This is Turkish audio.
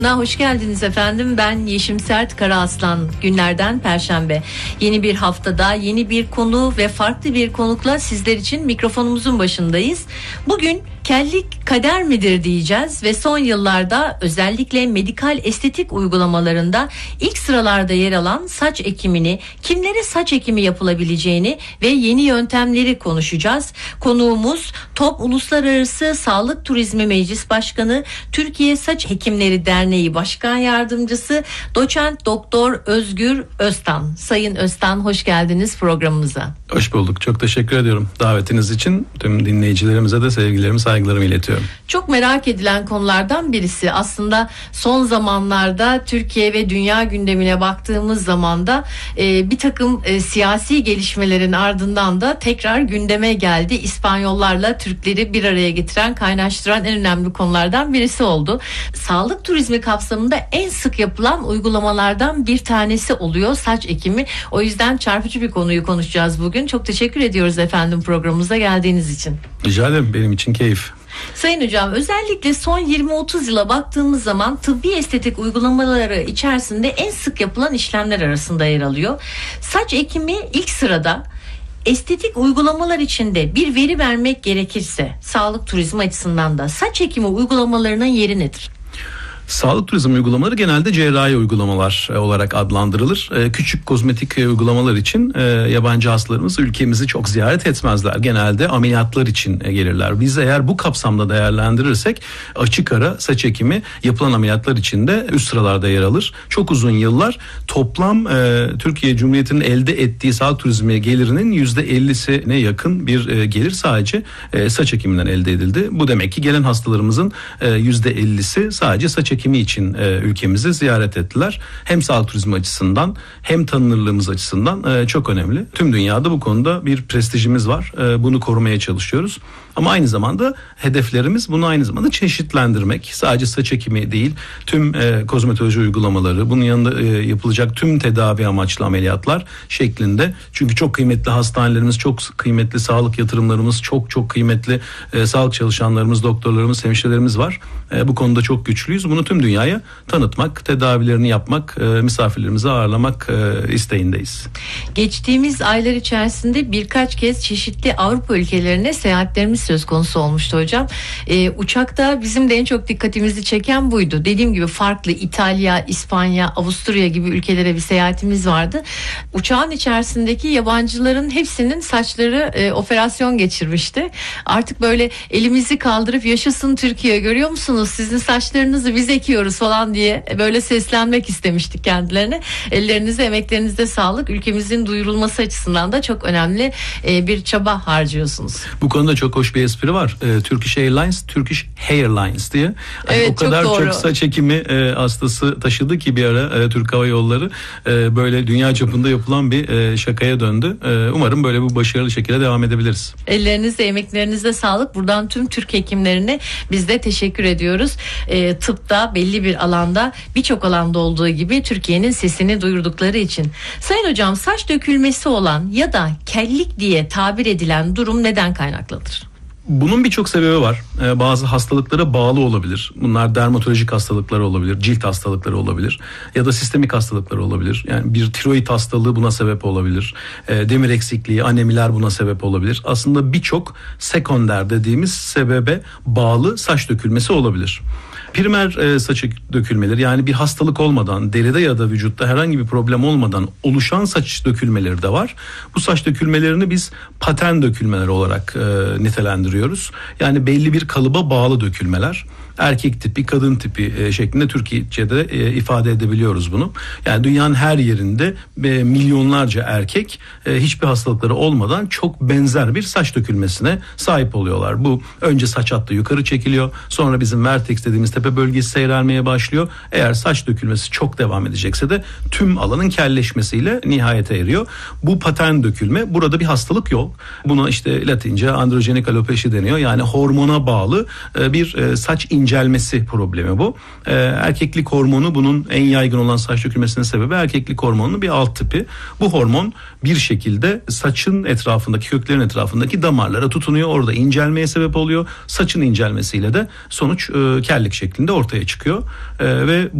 Hoş geldiniz efendim. Ben Yeşim Sert Karaaslan. Günlerden Perşembe. Yeni bir haftada yeni bir konu ve farklı bir konukla sizler için mikrofonumuzun başındayız. Bugün kellik kader midir diyeceğiz ve son yıllarda özellikle medikal estetik uygulamalarında ilk sıralarda yer alan saç ekimini, kimlere saç ekimi yapılabileceğini ve yeni yöntemleri konuşacağız. Konuğumuz TOP Uluslararası Sağlık Turizmi Meclis Başkanı, Türkiye Saç Hekimleri Derneği Başkan Yardımcısı Doçent Doktor Özgür Öztan. Sayın Öztan, hoş geldiniz programımıza. Hoş bulduk. Çok teşekkür ediyorum davetiniz için. Tüm dinleyicilerimize de sevgilerimi, saygılarımı iletiyorum. Çok merak edilen konulardan birisi. Aslında son zamanlarda Türkiye ve dünya gündemine baktığımız zaman da bir takım siyasi gelişmelerin ardından da tekrar gündeme geldi. İspanyollarla Türkleri bir araya getiren, kaynaştıran en önemli konulardan birisi oldu. Sağlık turizmi kapsamında en sık yapılan uygulamalardan bir tanesi oluyor saç ekimi. O yüzden çarpıcı bir konuyu konuşacağız bugün. Çok teşekkür ediyoruz efendim programımıza geldiğiniz için. Rica ederim, benim için keyif. Sayın hocam, özellikle son 20-30 yıla baktığımız zaman tıbbi estetik uygulamaları içerisinde en sık yapılan işlemler arasında yer alıyor. Saç ekimi ilk sırada. Estetik uygulamalar içinde bir veri vermek gerekirse sağlık turizmi açısından da saç ekimi uygulamalarının yeri nedir? Sağlık turizmi uygulamaları genelde cerrahi uygulamalar olarak adlandırılır. Küçük kozmetik uygulamalar için yabancı hastalarımız ülkemizi çok ziyaret etmezler. Genelde ameliyatlar için gelirler. Biz eğer bu kapsamda değerlendirirsek açık ara saç ekimi yapılan ameliyatlar için de üst sıralarda yer alır. Çok uzun yıllar toplam Türkiye Cumhuriyeti'nin elde ettiği sağlık turizmi gelirinin %50'sine yakın bir gelir sadece saç ekiminden elde edildi. Bu demek ki gelen hastalarımızın %50'si sadece saç ekimi için ülkemizi ziyaret ettiler. Hem sağlık turizmi açısından hem tanınırlığımız açısından çok önemli. Tüm dünyada bu konuda bir prestijimiz var. Bunu korumaya çalışıyoruz. Ama aynı zamanda hedeflerimiz bunu aynı zamanda çeşitlendirmek. Sadece saç ekimi değil, tüm kozmetoloji uygulamaları, bunun yanında yapılacak tüm tedavi amaçlı ameliyatlar şeklinde. Çünkü çok kıymetli hastanelerimiz, çok kıymetli sağlık yatırımlarımız, çok kıymetli sağlık çalışanlarımız, doktorlarımız, hemşirelerimiz var. Bu konuda çok güçlüyüz. Bunu tüm dünyaya tanıtmak, tedavilerini yapmak, misafirlerimizi ağırlamak isteğindeyiz. Geçtiğimiz aylar içerisinde birkaç kez çeşitli Avrupa ülkelerine seyahatlerimiz söz konusu olmuştu hocam. Uçakta bizim de en çok dikkatimizi çeken buydu. Dediğim gibi farklı İtalya, İspanya, Avusturya gibi ülkelere bir seyahatimiz vardı. Uçağın içerisindeki yabancıların hepsinin saçları operasyon geçirmişti. Artık böyle elimizi kaldırıp yaşasın Türkiye, görüyor musunuz? Sizin saçlarınızı biz ekiyoruz falan diye böyle seslenmek istemiştik kendilerine. Ellerinize, emeklerinize sağlık. Ülkemizin duyurulması açısından da çok önemli bir çaba harcıyorsunuz. Bu konuda çok hoş bir espri var. Turkish Airlines, Turkish Hairlines diye. Evet, o kadar çok saç ekimi hastası taşıdı ki bir ara Türk Hava Yolları böyle dünya çapında yapılan bir şakaya döndü. Umarım böyle bu başarılı şekilde devam edebiliriz. Ellerinize, emeklerinize sağlık. Buradan tüm Türk hekimlerine biz de teşekkür ediyoruz. Tıpta belli bir alanda, birçok alanda olduğu gibi Türkiye'nin sesini duyurdukları için. Sayın hocam, saç dökülmesi olan ya da kellik diye tabir edilen durum neden kaynaklıdır? Bunun birçok sebebi var. Bazı hastalıklara bağlı olabilir. Bunlar dermatolojik hastalıklar olabilir, cilt hastalıkları olabilir ya da sistemik hastalıklar olabilir. Yani bir tiroid hastalığı buna sebep olabilir. Demir eksikliği, anemiler buna sebep olabilir. Aslında birçok sekonder dediğimiz sebebe bağlı saç dökülmesi olabilir. Primer saç dökülmeleri, yani bir hastalık olmadan, deride ya da vücutta herhangi bir problem olmadan oluşan saç dökülmeleri de var. Bu saç dökülmelerini biz patern dökülmeler olarak nitelendiriyoruz. Yani belli bir kalıba bağlı dökülmeler. Erkek tipi, kadın tipi şeklinde Türkiye'de ifade edebiliyoruz bunu. Yani dünyanın her yerinde milyonlarca erkek hiçbir hastalıkları olmadan çok benzer bir saç dökülmesine sahip oluyorlar. Bu önce saç hattı yukarı çekiliyor. Sonra bizim vertex dediğimiz tepe bölgesi seyrelmeye başlıyor. Eğer saç dökülmesi çok devam edecekse de tüm alanın kelleşmesiyle nihayete eriyor. Bu patern dökülme, burada bir hastalık yok. Buna işte Latince androjenik alopecia deniyor. Yani hormona bağlı bir saç incelmesi problemi bu. Erkeklik hormonu bunun en yaygın olan saç dökülmesinin sebebi erkeklik hormonunun bir alt tipi. Bu hormon bir şekilde saçın etrafındaki, köklerin etrafındaki damarlara tutunuyor. Orada incelmeye sebep oluyor. Saçın incelmesiyle de sonuç kellik şeklinde ortaya çıkıyor. Ve